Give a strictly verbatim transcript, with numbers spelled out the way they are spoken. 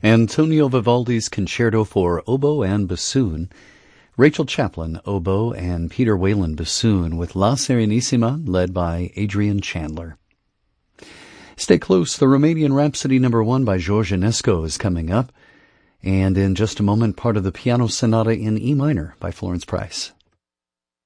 Antonio Vivaldi's Concerto for Oboe and Bassoon, Rachel Chaplin, oboe, and Peter Whalen, bassoon, with La Serenissima, led by Adrian Chandler. Stay close, the Romanian Rhapsody number one by George Enesco is coming up, and in just a moment, part of the Piano Sonata in E minor by Florence Price.